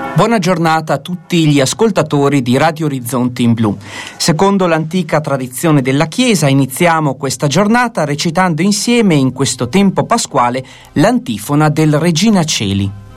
Buona giornata a tutti gli ascoltatori di Radio Orizzonti in Blu. Secondo l'antica tradizione della Chiesa, iniziamo questa giornata recitando insieme in questo tempo pasquale l'antifona del Regina Coeli.